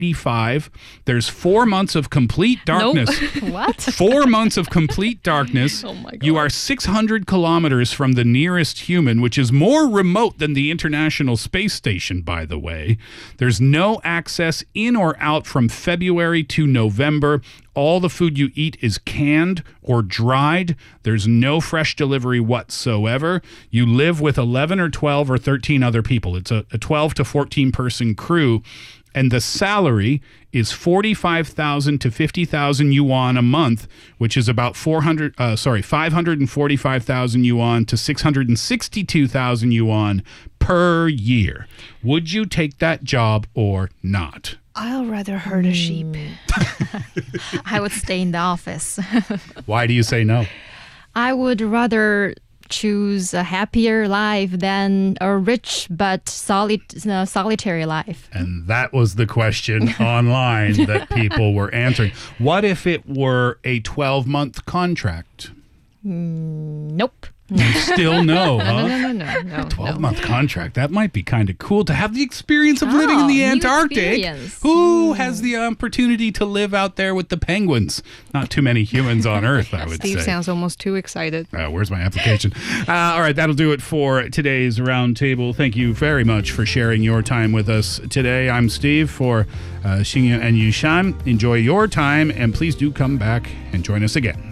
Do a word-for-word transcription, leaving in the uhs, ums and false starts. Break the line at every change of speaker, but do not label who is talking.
eighty-five. There's four months of complete darkness.
Nope. What?
Four months of complete darkness.
Oh my God.
You are six hundred kilometers from the nearest human, which is more remote than the International Space Station, by the way. There's no access in or out from February to November. All the food you eat is canned or dried. There's no fresh delivery whatsoever. You live with eleven or twelve or thirteen other people. It's a, a twelve to fourteen person crew. And the salary is forty-five thousand to fifty thousand yuan a month, which is about four hundred, uh, sorry, five hundred forty-five thousand yuan to six hundred sixty-two thousand yuan per year. Would you take that job or not?
I'll rather herd a sheep.
I would stay in the office.
Why do you say no?
I would rather choose a happier life than a rich but solid, uh, solitary life.
And that was the question online that people were answering. What if it were a twelve-month contract?
Mm, nope.
Still no, huh?
No, no, no, no.
twelve-month contract. That might be kind of cool to have the experience of living in
Oh,
the
new
Antarctic.
experience.
Who has the opportunity to live out there with the penguins? Not too many humans on Earth, I would
Steve
say.
sounds almost too excited.
Uh, where's my application? Uh, all right, that'll do it for today's roundtable. Thank you very much for sharing your time with us today. I'm Steve for uh, Xingyan and Yushan. Enjoy your time, and please do come back and join us again.